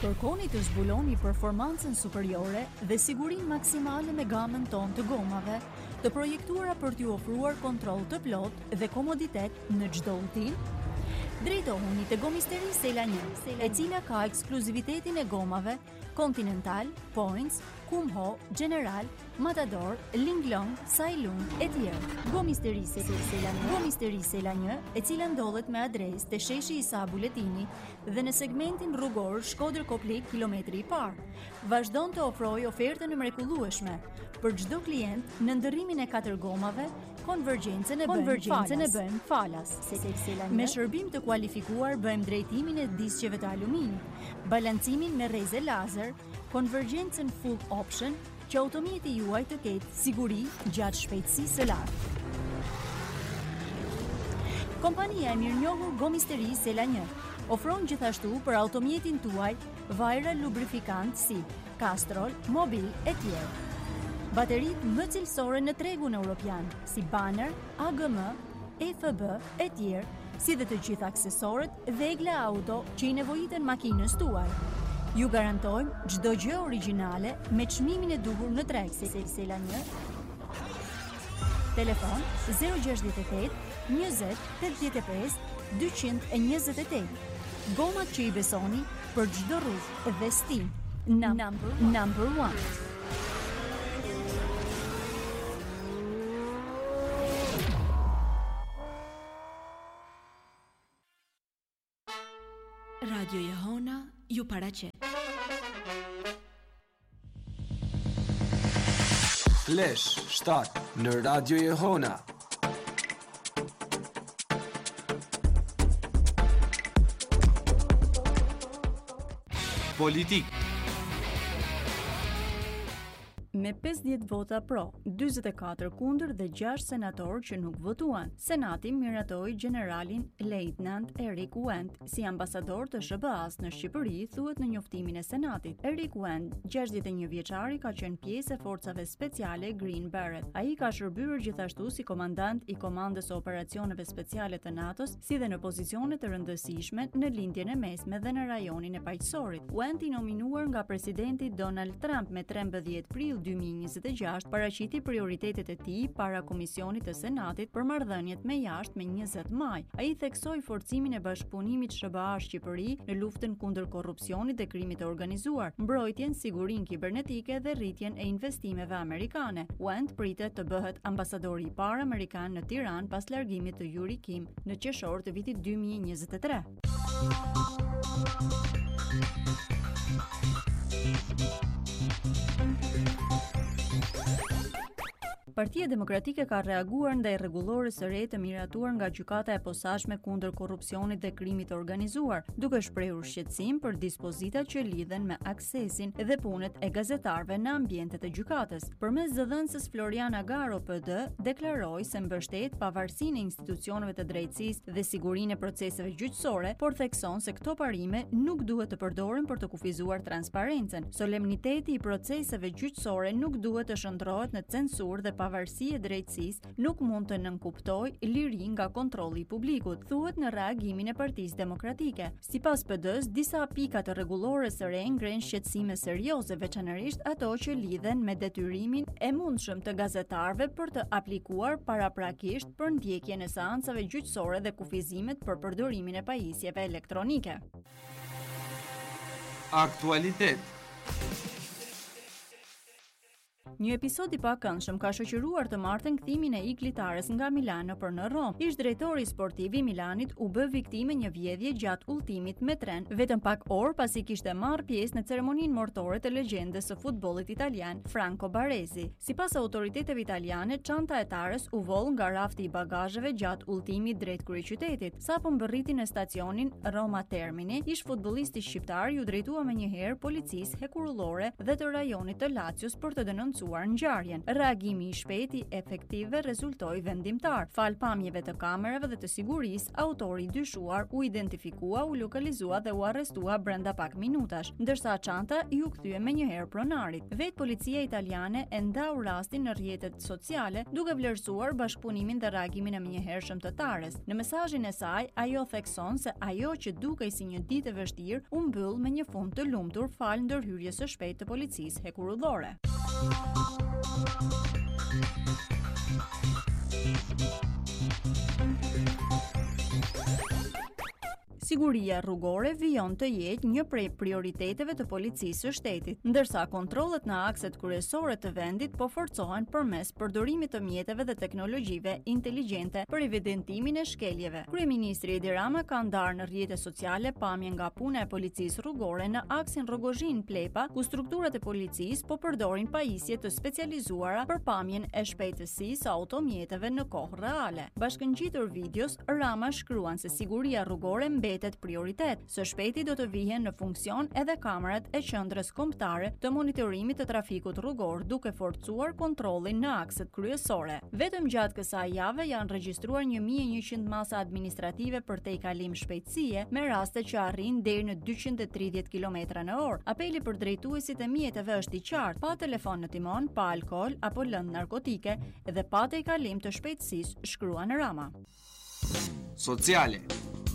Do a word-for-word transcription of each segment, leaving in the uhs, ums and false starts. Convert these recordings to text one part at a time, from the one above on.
Kërkoni të zbuloni performancën superiore dhe sigurinë maksimale me gamën tonë të gomave, të projektuara për t'ju ofruar kontroll të plotë dhe komoditet në çdo udhtim. Drejtohuni te Gomisteri Sela një, e cila ka ekskluzivitetin e gomave Continental, Points, Kumho, General, Matador, Linglong, Sailung e tjerë. Gomisteri Sela një, Gomisteri Sela një, e cila ndodhet me adresë te sheshi Isa Buletini dhe në segmentin rrugor Shkodër Koplik kilometri i parë. Vazhdon të ofrojë ofertën e mrekullueshme për çdo klient në ndërrimin e katër gomave. Konvergjencën e bëjmë bën falas. Me shërbim të kualifikuar bëjmë drejtimin e disqeve të aluminit, balancimin me rreze lazer, konvergjencën full option, që automjeti juaj të ketë siguri gjatë shpejtësisë së lartë. Kompania e mirënjohur Gomisteri Sela një ofron gjithashtu për automjetin tuaj vajra lubrifikant si Castrol, Mobil e tjerë. Baterit më cilësore në tregun europian, si Banner, A G M, E F B e tjerë, si dhe të gjitha aksesorët dhe egle auto që i nevojiten makinës tuaj. Ju garantojmë çdo gjë origjinale me çmimin e duhur në treg. Sela një. Telefon zero gjasht e osht, njëzet, tetëdhjetë e pesë, dyqind e njëzet e tetë. Gomat që i besoni për çdo rrugë dhe stil. Number, number one. Radio Jehona ju paraqet. Flash shtat në Radio Jehona. Politik. Me pesëdhjetë vota pro, dyzet e katër kundër dhe gjashtë senatorë që nuk votuan, Senati miratoi generalin Lejtnant Erik Wendt si ambasador të S B A-s në Shqipëri, thuhet në njoftimin e Senatit. Erik Wendt, gjashtëdhjetë e një vjeçari, ka qenë pjesë e forcave speciale Green Beret. Ai ka shërbyer gjithashtu si komandant i komandës së operacioneve speciale të NATO-s, si dhe në pozicione të rëndësishme në lindjen e mesme dhe në rajonin e paqësorit. Wendt, i nominuar nga presidenti Donald Trump me trembëdhjetë prill dy mijë e njëzet e gjashtë, paraqiti prioritetet e tij para Komisionit të Senatit për marrëdhëniet me jashtë me njëzet maj. Ai theksoi forcimin e bashkëpunimit S B A-Shqipëri në luftën kundër korrupsionit dhe krimit të organizuar, mbrojtjen, sigurinë kibernetike dhe rritjen e investimeve amerikane. Wendt pritet të bëhet ambasadori i parë amerikan në Tiranë pas largimit të Yuri Kim në qershor të vitit dy mijë e njëzet e tre. Partia Demokratike ka reaguar ndaj rregullores së re të miratuar nga Gjykata e Posaçme kundër korrupsionit dhe krimit të organizuar, duke shprehur shqetësim për dispozitat që lidhen me aksesin dhe punët e gazetarëve në ambientet e gjykatës. Përmes zëdhënëses Floriana Garo P D, deklaroi se mbështet pavarësinë e institucioneve të drejtësisë dhe sigurinë e proceseve gjyqësore, por thekson se këto parime nuk duhet të përdoren për të kufizuar transparencën. Solemniteti i proceseve gjyqësore nuk duhet të shndrohet në censurë dhe pavarësi e drejtësisë nuk mund të nënkuptoj liri nga kontrolli i publikut, thuhet në reagimin e Partisë Demokratike. Sipas P D-s, disa pika të rregullores së re ngren shqetësime serioze, veçanërisht ato që lidhen me detyrimin e mundshëm të gazetarëve për të aplikuar paraprakisht për ndjekjen e seancave gjyqësore dhe kufizimet për përdorimin e pajisjeve elektronike. Aktualitet. Një episod i pakëndshëm ka shoqëruar të martën kthimin e iglitares nga Milano për në Rom. Ish drejtori sportiv i Milanit u bë viktime një vjedhje gjatë udhëtimit me tren, vetëm pak orë pasi kishte marrë pjesë në ceremoninë mortore të legjendës së futbollit italian Franco Baresi. Sipas autoriteteve italiane, çanta e tares u voll nga rafti i bagazheve gjatë udhëtimit drejt kryeqytetit. Sapo mbërriti në stacionin Roma Termini, ish futbollisti shqiptar ju drejtua menjëherë policisë hekurullore dhe të rajonit të Lacios për të denoncuar registruar ngjarjen. Reagimi i shpejt i efektive rezultoi vendimtar. Fal pamjeve të kamerave dhe të sigurisë, autori i dyshuar u identifikua, u lokalizua dhe u arrestua brenda pak minutash, ndërsa çanta i u kthye menjëherë pronarit. Vetë policia italiane e ndau rastin në rrjetet sociale, duke vlerësuar bashkëpunimin dhe reagimin e menjëhershëm të Tares. Në mesazhin e saj, ajo thekson se ajo që dukej si një ditë e vështirë u mbyll me një fund të lumtur fal ndërhyrjes së shpejtë të policisë hekurudhore. Siguria rrugore vijon të jetë një prej prioriteteve të policisë së shtetit, ndërsa kontrollet në akset kryesore të vendit po forcohen përmes përdorimit të mjeteve dhe teknologjive inteligjente për evidentimin e shkeljeve. Kryeministri Edi Rama ka ndarë në rrjetet sociale pamje nga puna e policisë rrugore në aksin Rrogozhin-Plepa, ku strukturat e policisë po përdorin pajisje të specializuara për pamjen e shpejtësisë së automjeteve në kohë reale. Bashkëngjitur videos, Rama shkruan se siguria rrugore mbetet prioritet. Së shpejti do të vihen në funksion edhe kamerat e qendrës kombëtare të monitorimit të trafikut rrugor, duke forcuar kontrollin në akset kryesore. Vetëm gjatë kësaj jave janë regjistruar një mijë e njëqind masa administrative për tejkalim shpejtësie, me raste që arrin deri në dyqind e tridhjetë kilometra në orë. Apeli për drejtuesit e mjeteve është i qartë: pa telefon në timon, pa alkool apo lëndë narkotike dhe pa tejkalim të shpejtësisë, shkruan Rama. Sociale.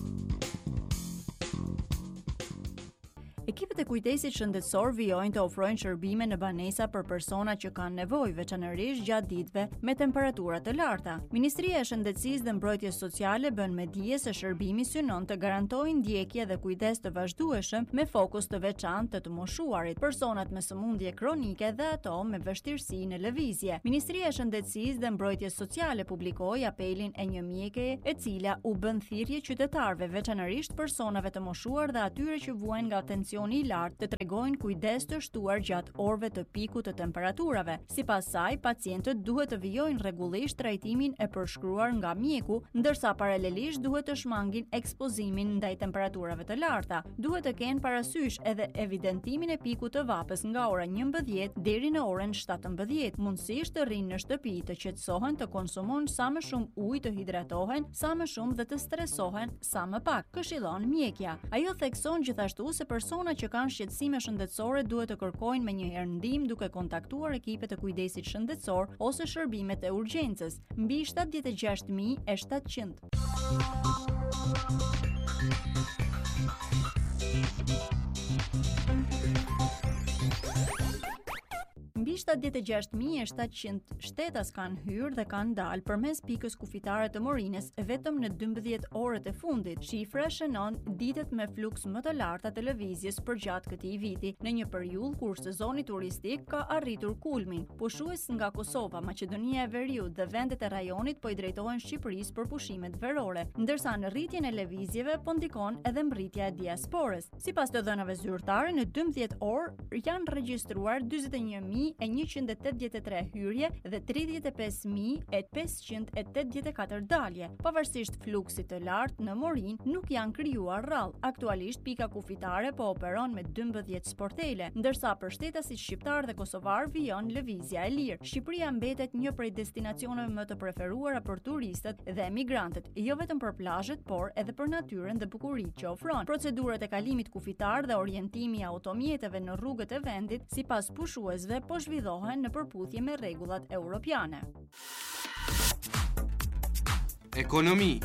Ekipet e kujdesit shëndetësor vijojnë të ofrojnë shërbime në banesa për persona që kanë nevojë, veçanërisht gjatë ditëve me temperatura të larta. Ministria e Shëndetësisë dhe Mbrojtjes Sociale bën me dije se shërbimi synon të garantojë ndjekje dhe kujdes të vazhdueshëm me fokus të veçantë të të moshuarit, personat me sëmundje kronike dhe ato me vështirësi në lëvizje. Ministria e Shëndetësisë dhe Mbrojtjes Sociale publikoi apelin e një mjekeje e cila u bën thirrje qytetarëve, veçanërisht personave të moshuar dhe atyre që vuajnë nga tensioni i lartë, të tregojnë kujdes të shtuar gjatë orëve të pikut të temperaturave. Sipas saj, pacientët duhet të vijojnë rregullisht trajtimin e përshkruar nga mjeku, ndërsa paralelisht duhet të shmangin ekspozimin ndaj temperaturave të larta. Duhet të kenë parasysh edhe evidentimin e pikut të vapës nga ora njëmbëdhjetë deri në orën shtatëmbëdhjetë. Mundësisht të rrinë në shtëpi, të qetësohen, të konsumojnë sa më shumë ujë, të hidratohen sa më shumë dhe të stresohen sa më pak, këshillon mjekja. Ajo thekson gjithashtu se persona që kanë shqetësime shëndetësore duhet të kërkojnë menjëherë ndihmë duke kontaktuar ekipet e kujdesit shëndetësor ose shërbimet e urgjencës mbi shtatëdhjetë e gjashtë mijë e shtatëqind. Mbi shtatëdhjetë e gjashtë mijë e shtatëqind shtetas kanë hyrë dhe kanë dalë përmes pikës kufitare të Morinës vetëm në dymbëdhjetë orët e fundit. Shifra shënon ditët me fluks më të larta të lëvizjes përgjatë këtij viti, në një periudhë kur sezoni turistik ka arritur kulmin. Pushues nga Kosova, Maqedonia e Veriut dhe vendet e rajonit po i drejtohen Shqipërisë për pushimet verore, ndërsa në rritjen e lëvizjeve po ndikon edhe mbërritja e diasporës. Sipas të dhënave zyrtare, në dymbëdhjetë orë janë regjistruar dyzet e një mijë e njëqind e tetëdhjetë e tre hyrje dhe tridhjetë e pesë mijë e pesëqind e tetëdhjetë e katër dalje. Pavarësisht fluksit të lartë në Morin, nuk janë krijuar rrallë. Aktualisht pika kufitare po operon me dymbëdhjetë sportele, ndërsa për shtetasit shqiptar dhe kosovar vijon lëvizja e lirë. Shqipëria mbetet një prej destinacioneve më të preferuara për turistët dhe emigrantët, jo vetëm për plazhet, por edhe për natyrën dhe bukuritë që ofron. Procedurat e kalimit kufitar dhe orientimi i automjeteve në rrugët e vendit, sipas pushuesve, po zhvillohen në përputhje me rregullat europiane. Ekonomi.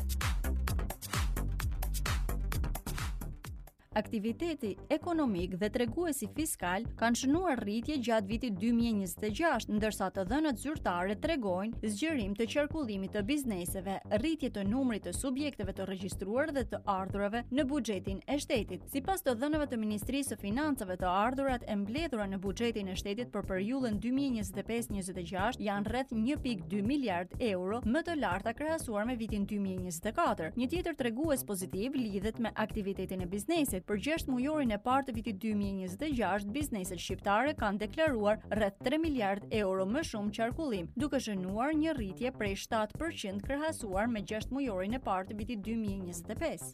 Aktiviteti ekonomik dhe treguesi fiskal kanë shënuar rritje gjatë vitit dy mijë e njëzet e gjashtë, ndërsa të dhënat zyrtare tregojnë zgjerim të qarkullimit të bizneseve, rritje të numrit të subjekteve të regjistruar dhe të ardhurave në buxhetin e shtetit. Sipas të dhënave të Ministrisë së Financave, të ardhurat e mbledhura në buxhetin e shtetit për periudhën dy mijë e njëzet e pesë njëzet e gjashtë janë rreth një pikë dy miliard euro, më të larta krahasuar me vitin dy mijë e njëzet e katër. Një tjetër tregues pozitiv lidhet me aktivitetin e biznesit. Për gjashtë mujorin e parë të vitit dy mijë e njëzet e gjashtë, bizneset shqiptare kanë deklaruar rreth tre miliard euro më shumë qarkullim, duke shënuar një rritje prej shtatë përqind krahasuar me gjashtë mujorin e parë të vitit dy mijë e njëzet e pesë.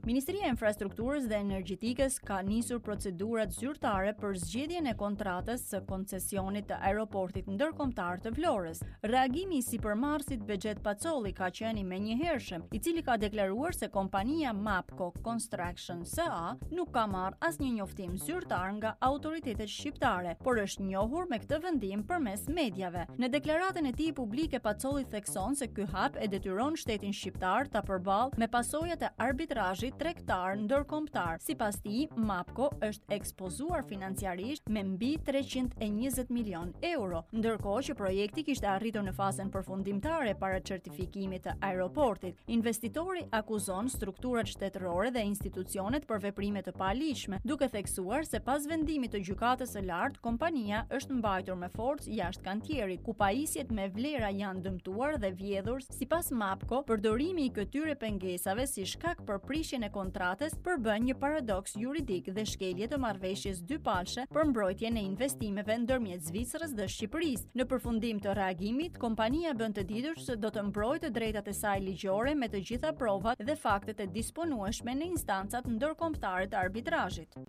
Ministria e Infrastrukturës dhe Energjetikës ka nisur procedurat zyrtare për zgjedhjen e kontratës së koncesionit të aeroportit ndërkombëtar të Vlorës. Reagimi i sipërmarrësit Bexhet Pacolli ka qenë i menjëhershëm, i cili ka deklaruar se kompania Mapco Construction S A nuk ka marrë asnjë njoftim zyrtar nga autoritetet shqiptare, por është njohur me këtë vendim përmes mediave. Në deklaratën e tij publike, Pacolli thekson se ky hap e detyron shtetin shqiptar ta përballë me pasojat e arbitrazhit tregtar ndërkombëtar. Sipas tij, Mapco është ekspozuar financiarisht me mbi treqind e njëzet milion euro, ndërkohë që projekti kishte arritur në fazën përfundimtare para certifikimit të aeroportit. Investitori akuzon strukturat shtetërore dhe institucionet për veprime të palishme, duke theksuar se pas vendimit të gjykatës së lartë, kompania është mbajtur me forcë jashtë kantierit, ku pajisjet me vlera janë dëmtuar dhe vjedhur. Sipas Mapco, përdorimi i këtyre pengesave si shkak për prishjen e kontratës përbën një paradoks juridik dhe shkelje të marrëveshjes dypalshe për mbrojtjen e investimeve ndërmjet Zvicrës dhe Shqipërisë. Në përfundim të reagimit, kompania bën të ditur se do të mbrojtë drejtat e saj ligjore me të gjitha provat dhe faktet e disponueshme në instancat ndërkombëtare të arbitrazhit.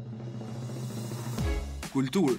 Kultur.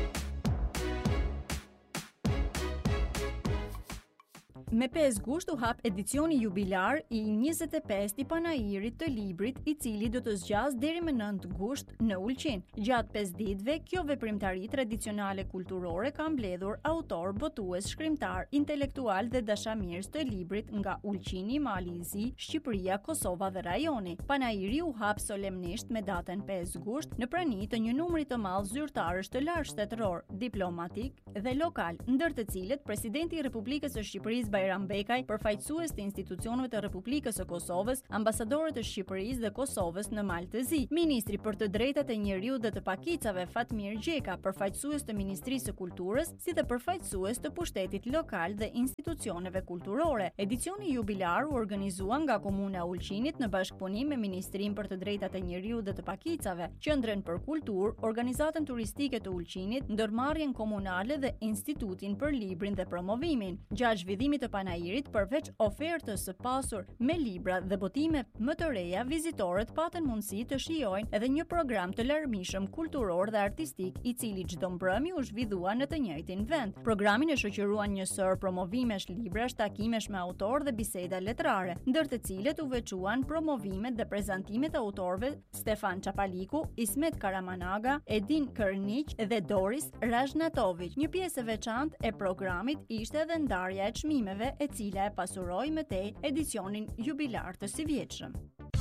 Me pesë gusht u hap edicioni jubilar i njëzet e pesë i panairit të librit, i cili do të zgjas deri më nëntë gusht në Ulqin. Gjatë pesë ditëve, kjo veprimtari tradicionale kulturore ka mbledhur autor, botues, shkrimtar, intelektual dhe dashamirës të librit nga Ulqini, Mali i Zi, Shqipëria, Kosova dhe rajoni. Panairi u hap solemnisht me datën pesë gusht në prani të një numri të madh zyrtarësh të lartë shtetëror, diplomatik dhe lokal, ndër të cilët presidenti i Republikës së Shqipërisë Bajram Bekaj, përfaqësues të institucioneve të Republikës së Kosovës, ambasadorët të Shqipërisë dhe Kosovës në Malë të Zi, ministri për të drejtat e njeriut dhe të pakicave Fatmir Gjeka, përfaqësues të Ministrisë së Kulturës, si dhe përfaqësues të pushtetit lokal dhe institucioneve kulturore. Edicioni jubilar u organizua nga Komuna e Ulqinit në bashkëpunim me Ministrinë për të drejtat e njeriut dhe të pakicave, Qendrën për Kulturë, Organizatën Turistike të Ulqinit, Ndërmarrjen Komunale dhe Institutin për Librin dhe Promovimin. Gjatë zhvillimit të panairit, përveç ofertës së pasur me libra dhe botime më të reja, vizitorët patën mundësi të shijojnë edhe një program të larmishëm kulturor dhe artistik, i cili çdo mbrëmje u zhvillua në të njëjtin vend. Programin e shoqëruan një sër promovimesh librash, takimesh me autor dhe biseda letrare, ndër të cilët u veçuan promovimet dhe prezantimet e autorëve Stefan Çapaliku, Ismet Karamanaga, Edin Kërniq dhe Doris Razhnatović. Një pjesë e veçantë e programit ishte edhe ndarja e çmimeve, e cila e pasuroi më tej edicionin jubilar të sivjetshëm.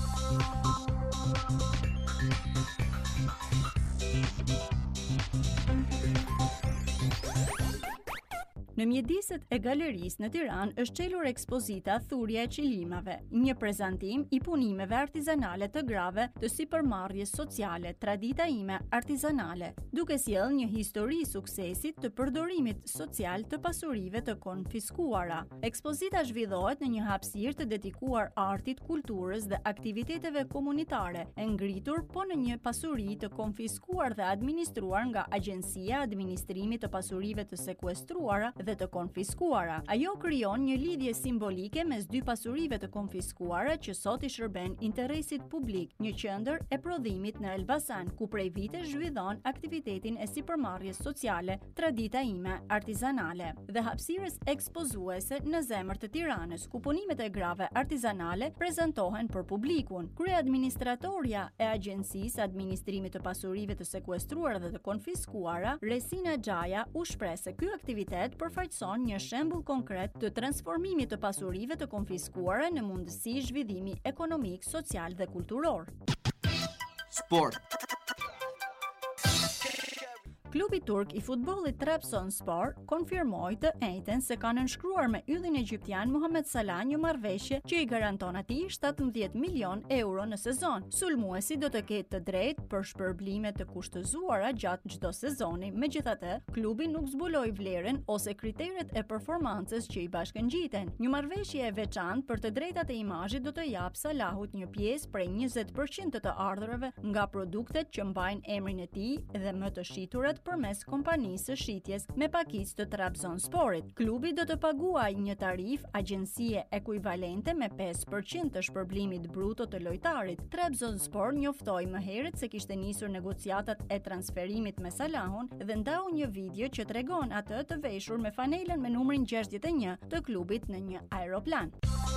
Në mjediset e galerisë në Tiranë është çelur ekspozita Thurja e Qilimave, një prezantim i punimeve artizanale të grave të sipërmarrjes sociale, Tradita ime artizanale, duke sjellë një histori suksesit të përdorimit social të pasurive të konfiskuara. Ekspozita zhvillohet në një hapësirë të dedikuar artit, kulturës dhe aktiviteteve komunitare, e ngritur po në një pasuri të konfiskuar dhe administruar nga Agjencia e Administrimit të Pasurive të Sekuestruara dhe të konfiskuara. Ajo krijon një lidhje simbolike mes dy pasurive të konfiskuara që sot i shërben interesit publik, një qendër e prodhimit në Elbasan, ku prej vitesh zhvillon aktivitetin e sipërmarrjes sociale Tradita ime artizanale dhe hapësirës ekspozuese në zemër të Tiranës, ku punimet e grave artizanale prezantohen për publikun. Kryeadministratorja e Agjencisë së Administrimit të Pasurive të Sekuestruara dhe të Konfiskuara, Resina Xhaja, u shpreh se ky aktivitet përfaqëson një shembull konkret të transformimit të pasurive të konfiskuara në mundësi zhvillimi ekonomik, social dhe kulturor. Sport. Klubi turk i futbollit Trabzonspor konfirmoi të njëjtën se ka nënshkruar me yllin egjiptian Mohamed Salah një marrëveshje që i garanton atij shtatëmbëdhjetë milion euro në sezon. Sulmuesi do të ketë të drejtë për shpërblime të kushtëzuara gjatë çdo sezoni. Megjithatë, klubi nuk zbuloi vlerën ose kriteret e performancës që i bashkëngjiten. Një marrëveshje e veçantë për të drejtat e imazhit do të jap Salahut një pjesë prej njëzet përqind të të ardhurave nga produktet që mbajnë emrin e tij dhe më të shiturat përmes kompanisë së shitjes me pakicë të Trabzonsporit. Klubi do të paguajë një tarifë agjencie ekuivalente me pesë përqind të shpërblimit bruto të lojtarit. Trabzonspor njoftoi më herët se kishte nisur negociatat e transferimit me Salahun dhe ndau një video që tregon atë të veshur me fanelën me numrin gjashtëdhjetë e një të klubit në një aeroplan.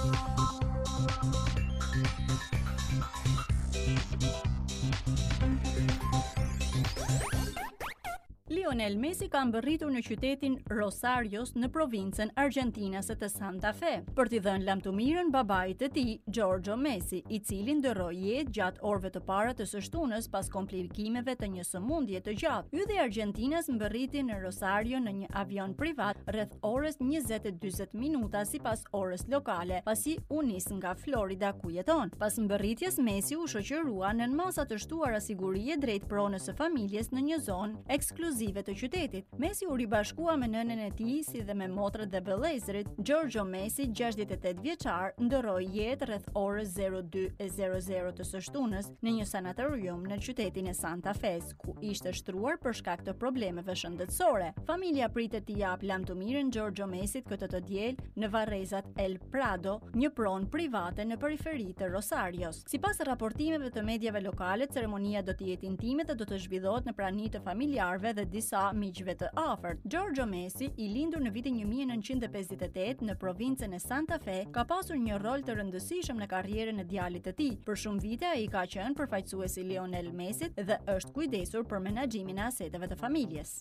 Lionel Messi ka mbërritur në qytetin Rosarios në provincën argjentinase të Santa Fe për t'i dhënë lamtumirën babait të tij, Giorgio Messi, i cili ndërroi jetë gjatë orëve të para të së shtunës pas komplikimeve të një sëmundje të gjatë. Ydhi i Argjentinas mbërriti në Rosario në një avion privat rreth orës njëzet e dyzet minuta sipas orës lokale, pasi u nis nga Florida ku jeton. Pas mbërritjes, Messi u shoqërua në masa të shtuara sigurie drejt pronës së familjes në një zonë ekskluzive të qytetit. Messi u ribashkua me nënën e tij si dhe me motrët dhe vëllezërit. Giorgio Messi, gjashtëdhjetë e tetë vjeçar, ndërroi jetë rreth orës zero dy e zero zero të së shtunës në një sanatorium në qytetin e Santa Fe, ku ishte shtruar për shkak të problemeve shëndetësore. Familja pritet t'i jap lamtumirën Giorgio Messit këtë të diel në varrezat El Prado, një pronë private në periferi të Rosarios. Sipas raportimeve të medjave lokale, ceremonia do të jetë intime dhe do të zhvillohet në prani të familjarëve dhe disa miqve të afërt. Giorgio Messi, i lindur në vitin një mijë e nëntëqind e pesëdhjetë e tetë në provincën e Santa Fe, ka pasur një rol të rëndësishëm në karrierën e djalit të tij. Për shumë vite ai ka qenë përfaqësuesi i Lionel Messit dhe është kujdesur për menaxhimin e aseteve të familjes.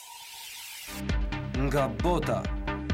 Nga bota.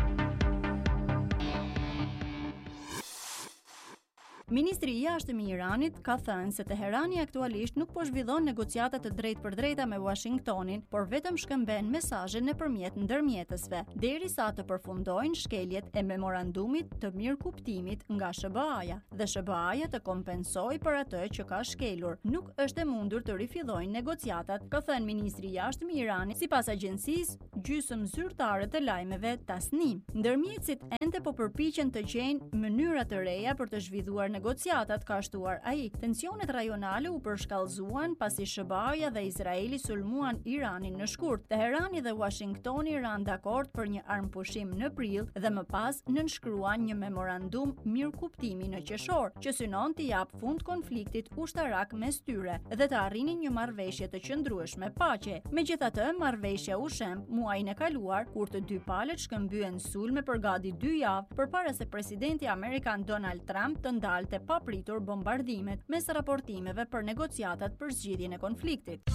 Ministri i jashtëm i Iranit ka thënë se Teherani aktualisht nuk po zhvillon negociata të drejtpërdrejta me Washingtonin, por vetëm shkëmben mesazhe nëpërmjet ndërmjetësve, derisa të përfundojnë shkeljet e memorandumit të mirëkuptimit nga S B A-ja dhe S B A-ja të kompensojë për atë që ka shkelur. Nuk është e mundur të rifillojnë negociatat, ka thënë ministri i jashtëm i Iranit sipas agjencisë gjysmë zyrtare të lajmeve Tasnim. Ndërmjetësit ende po përpiqen të gjejnë mënyra të reja për të zhvilluar negociatat, ka shtuar ai. Tensionet rajonale u përshkallëzuan pasi S B A-ja dhe Izraeli sulmuan Iranin në shkurt. Teherani dhe Washingtoni ranë dakord për një armpushim në prill dhe më pas nënshkruan një memorandum mirëkuptimi në qershor, që synon të jap fund konfliktit ushtarak mes tyre dhe të arrinin një marrëveshje të qëndrueshme paqe. Megjithatë, marrëveshja u shemb muajin e kaluar kur të dy palët shkëmbyen sulme për gati dy javë përpara se presidenti amerikan Donald Trump të ndalë të papritur bombardimet mes raportimeve për negociatat për zgjidhjen e konfliktit.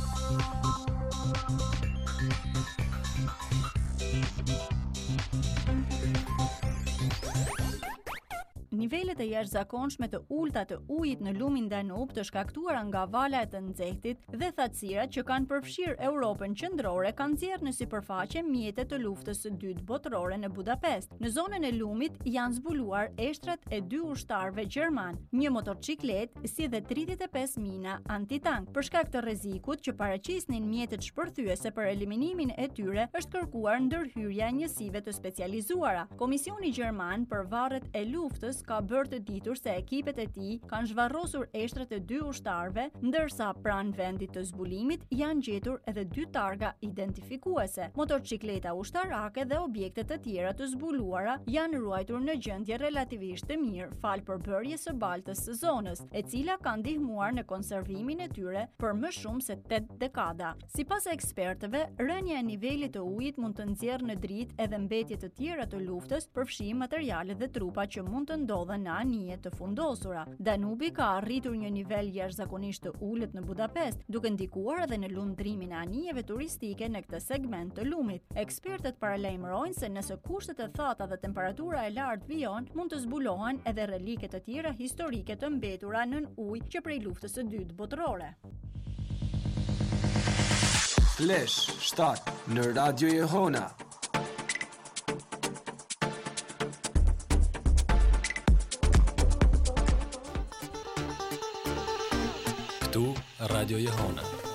Nivelet e jashtëzakonshme të ulta të ujit në lumin Danub të shkaktuara nga vala e të nxehtit dhe thatësirat që kanë përfshirë Europën qendrore kanë nxjerrë në sipërfaqe mjetet të luftës së dytë botërore në Budapest. Në zonën e lumit janë zbuluar eshtrat e dy ushtarëve gjerman, një motorciklet si dhe tridhjetë e pesë mina antitank. Për shkak të rrezikut që paraqisnin mjetet shpërthyese për eliminimin e tyre, është kërkuar ndërhyrja e njësive të specializuara. Komisioni gjerman për varret e luftës ka bërë të ditur se ekipet e tij kanë zhvarrosur eshtrat e dy ushtarëve, ndërsa pranë vendit të zbulimit janë gjetur edhe dy targa identifikuese. Motorcikleta ushtarake dhe objekte të tjera të zbuluara janë ruajtur në gjendje relativisht të mirë fal përbërjes së baltës së zonës, e cila ka ndihmuar në konservimin e tyre për më shumë se tetë dekada. Sipas ekspertëve, rënja e nivelit të ujit mund të nxjerrë në dritë edhe mbetje të tjera të luftës, përfshi materiale dhe trupa që mund të ndodhen në anije të fundosura. Danubi ka arritur një nivel jashtëzakonisht të ulët në Budapest, duke ndikuar edhe në lundrimin e anijeve turistike në këtë segment të lumit. Ekspertët paralajmërojnë se nëse kushtet e thata dhe temperatura e lartë vijon, mund të zbulohen edhe relike të tjera historike të mbetura nën ujë që prej luftës së dytë botërore. Flesh shtat në Radio Jehona. Tu Radio Jehona.